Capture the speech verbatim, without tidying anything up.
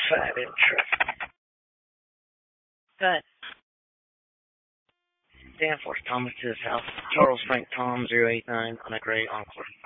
Fat interest. But Danforth Thomas to his house. Charles Frank Tom zero eight nine on a gray Encore.